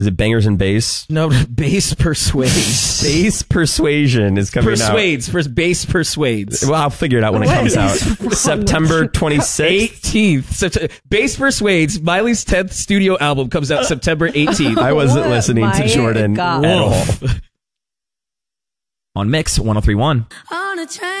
Is it Bangers and Bass? No, Bass Persuades. Bass Persuasion is coming Persuades. Bass Persuades. Well, I'll figure it out when it comes out. September 26th. 18th. Bass Persuades, Miley's 10th studio album, comes out September 18th. I wasn't listening to Jordan at all. On Mix 103.1.